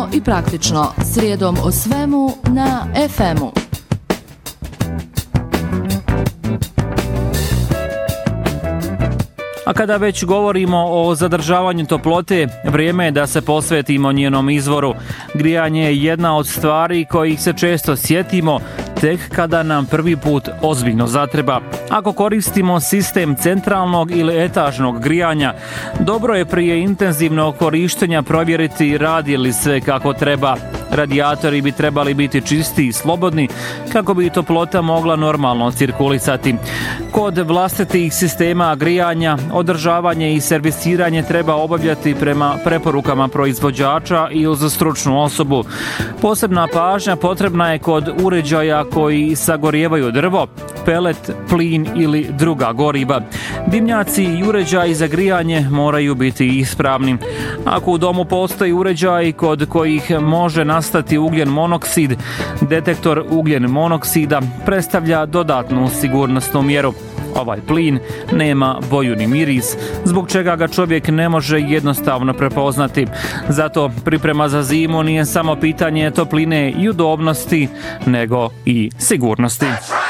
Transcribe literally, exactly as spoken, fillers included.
i praktično, srijedom o svemu na ef emu. A kada već govorimo o zadržavanju toplote, vrijeme je da se posvetimo njenom izvoru. Grijanje je jedna od stvari kojih se često sjetimo tek kada nam prvi put ozbiljno zatreba. Ako koristimo sistem centralnog ili etažnog grijanja, dobro je prije intenzivnog korištenja provjeriti radi li sve kako treba. Radijatori bi trebali biti čisti i slobodni kako bi toplota mogla normalno cirkulisati. Kod vlastitih sistema grijanja, održavanje i servisiranje treba obavljati prema preporukama proizvođača i uz stručnu osobu. Posebna pažnja potrebna je kod uređaja koji sagorijevaju drvo, pelet, plin ili druga goriva. Dimnjaci i uređaji za grijanje moraju biti ispravni. Ako u domu postoji uređaj kod kojih može nastati ugljen monoksid, detektor ugljen monoksida predstavlja dodatnu sigurnosnu mjeru. Ovaj plin nema boju ni miris, zbog čega ga čovjek ne može jednostavno prepoznati. Zato priprema za zimu nije samo pitanje topline i udobnosti, nego i sigurnosti.